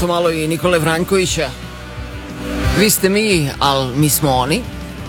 eto malo i Nikole Vranjkovića. Vi ste mi, ali mi smo oni.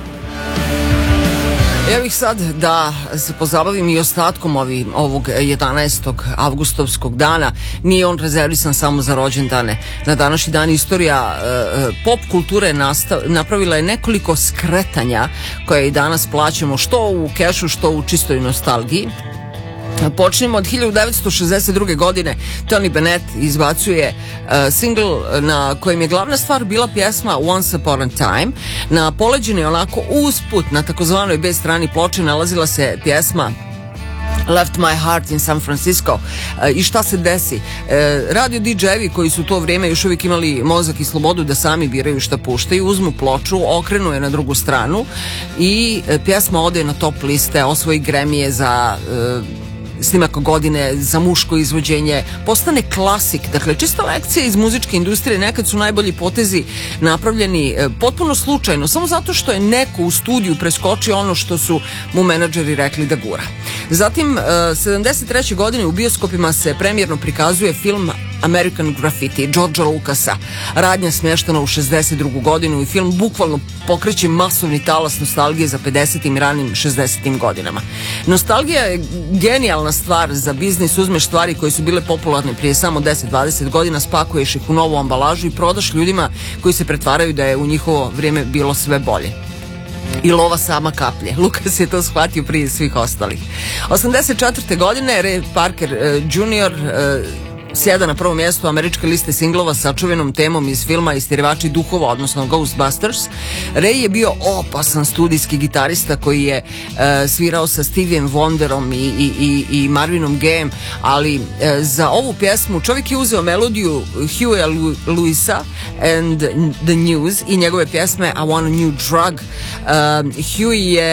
Ja bih sad da se pozabavim i ostatkom ovog 11. avgustovskog dana. Nije on rezervisan samo za rođendane. Na današnji dan istorija pop kulture napravila je nekoliko skretanja koje i danas plaćamo što u kešu, što u čistoj nostalgiji. Počnemo od 1962. godine. Tony Bennett izbacuje singl na kojem je glavna stvar bila pjesma Once Upon a Time. Na poleđenoj onako usput na takozvanoj B strani ploče nalazila se pjesma Left My Heart in San Francisco. I šta se desi? Radio DJ-evi koji su u to vrijeme još uvijek imali mozak i slobodu da sami biraju šta puštaju, uzmu ploču, okrenu je na drugu stranu i pjesma ode na top liste, osvoji Grammy za snimak godine, za muško izvođenje, postane klasik. Dakle, čista lekcija iz muzičke industrije. Nekad su najbolji potezi napravljeni potpuno slučajno, samo zato što je neko u studiju preskočio ono što su mu menadžeri rekli da gura. Zatim, 73. godine u bioskopima se premijerno prikazuje film American Graffiti, Georgea Lucasa. Radnja smještena u 62. godinu i film bukvalno pokreće masovni talas nostalgije za 50. i ranim 60. godinama. Nostalgija je genijalna stvar za biznis. Uzmeš stvari koje su bile popularne prije samo 10-20 godina, spakuješ ih u novu ambalažu i prodaš ljudima koji se pretvaraju da je u njihovo vrijeme bilo sve bolje. I lova sama kaplje. Lukas je to shvatio prije svih ostalih. 84. godine Ray Parker Jr. sjeda na prvo mjesto američke liste singlova sa čuvenom temom iz filma Istjerivači duhova, odnosno Ghostbusters. Ray je bio opasan studijski gitarista koji je svirao sa Steviem Wonderom i Marvinom Gayeem, ali za ovu pjesmu čovjek je uzeo melodiju Huey Lewisa and the News i njegove pjesme I Want a New Drug. Huey je